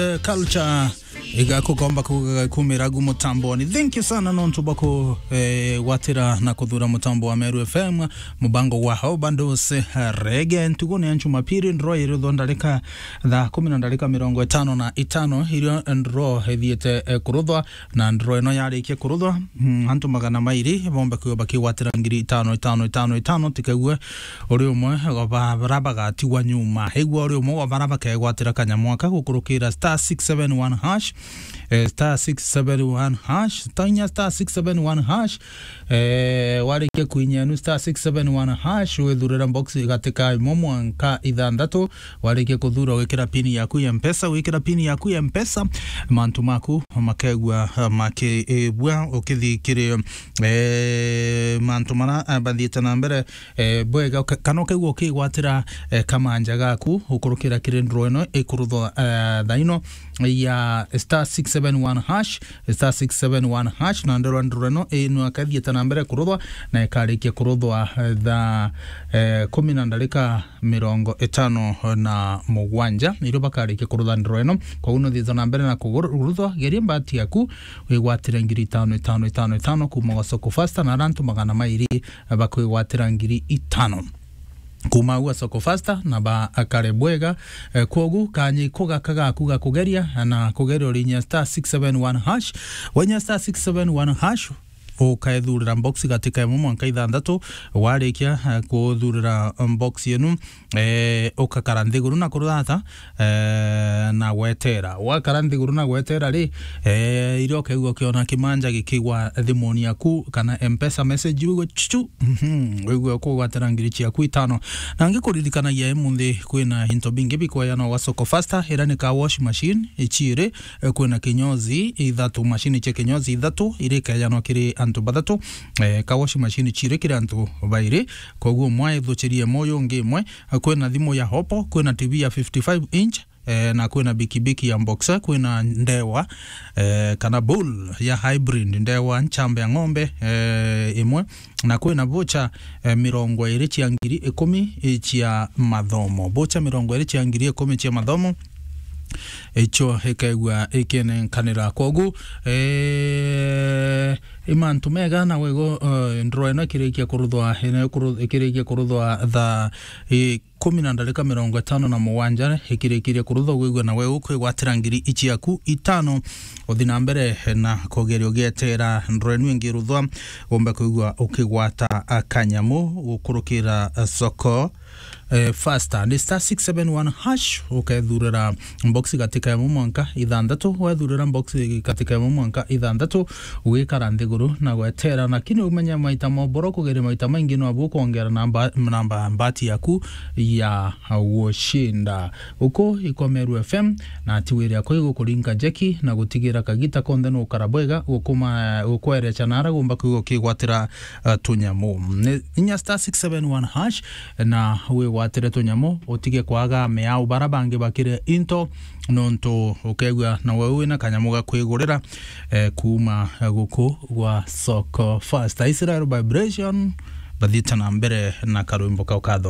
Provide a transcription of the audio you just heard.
culture igakukomba kumira gumutamboni. Thank you sana nontu bako watira na kuthura mutambo wa Meru FM mubango wa hobandose rege ntugone anchu mapiri ndro irudo ndalika tha 10 ndalika 55 irio ndro hethiete kuruthwa na ndro eno yarikie kuruthwa antu magana mairi bomba kuba kiwatira ngiri 5 tikague uri umwe gobarabaga tiwa nyuma hegwa uri umwe gobarabaga kegwatira kanyamwaka gukurukira star 671 hash star 671 hash tanya star 671 hash warike kuinyanu star 671 hash wethurira box gatika momwanka ithandatu warike kuthura wikira pini yaku ya mpesa wikira pini yaku ya mpesa mantu maku makegwa makebwa ukithikire mantu mara bathiete na mbere bwega kana kegwa ukigwatira kamanja gaku ukurukira kirindro eno ikuruthwa thaino ya star 671 hash star 671 hash na ndero eno eno akathiete na mbere kuruthwa na ikarikia kuruthwa tha 10 ndalika 57 niro bakarikia kuruthwa ndero eno kwa uno thitho na mbere na kuruthwa geria mbati yaku wigwatira ngiri 5 kuma soko fasta na rantu magana mairi bakwigwatira ngiri 5 kuma uwa soko fasta na ba akare bwega kogu kanyi koga kaga kuga kugeria na kugerio linya star 671 hash wanya star 671 hash ukaethurira box gatika momwanka ithandatu warikia kuthurira box yenu ukakaranthiguru na kurata na gwetera wakaranthiguru na gwetera ri irio keguo kiona kimanja gikigwa thimoni yaku kana mpesa message ugo chuchu wewe kugwatira ngiri ciaku 5 na ngikuririkanagia emuthi kwina hinto bingi bikoya no wasoko faster era ni ka wash machine ichire kwina kinyozi ithatu machine che kinyozi ithatu irika ya no kiri antu bathatu ka wash machine chire kiri antu baire koguo mwae thuchirie moyo ngimwe kwina thimu ya Oppo kwina TV ya 55 inch na kwina bikibiki ya Boxer kwina ndewa kana bull ya hybrid ndewa nchambe ya ng'ombe imwe na kwina bocha 20 cia ngiri 10 cia mathomo bocha 20 cia ngiri 10 cia mathomo echo hekegwa ekene kanira kogu imantu mega na wego ndro eno kirikia kuruthwa ene kirikia kuruthwa tha 10 ndalika 57 ikirikia kuruthwa wego na wewe kwigwatira ngiri ichiaku 5 uthina mbere na kogerio getera ndro eno ngiruthwa omba kuigwa ukigwata akanyamu gukurukira soko faster ni star 671 hash ukethurira box gatika momwanka ithandatu wethurira box gatika momwanka ithandatu wikara nthiguru na gwetera na kini umenya maita moboro kugeria maita maingi no abu kuongera namba mbati yaku ya woshinda uko iko Meru FM na tiwiri yako igukuringa jeki na gutigira kagita konthe no karabwega ukuma ukwere chanara gumba kigwatira tunyamu nya star 671 hash na we watire tunyamo otige kwaga meau barabange bakire into nonto ukegwa na wewe na kanyamu ga kwigurira kuma guku gwa soko fast Israel vibration bathita na mbere na karwimbo ka ukatho